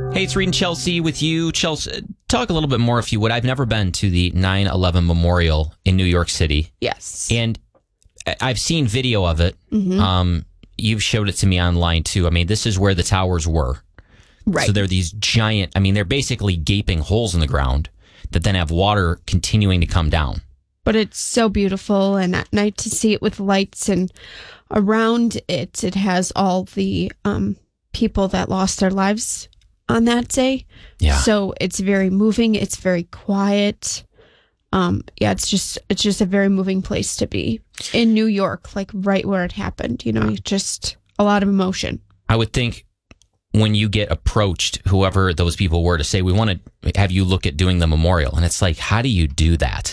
Hey, it's Reed and Chelsea with you. Chelsea, talk a little bit more, if you would. I've never been to the 9/11 Memorial in New York City. Yes. And I've seen video of it. Mm-hmm. You've showed it to me online, too. I mean, this is where the towers were. Right. So they're these giant, they're basically gaping holes in the ground that then have water continuing to come down. But it's so beautiful, and at night to see it with lights, and around it has all the people that lost their lives on that day. Yeah. So it's very moving. It's very quiet. It's just a very moving place to be in New York, like right where it happened. Just a lot of emotion. I would think when you get approached, whoever those people were, to say, we want to have you look at doing the memorial. And it's like, how do you do that?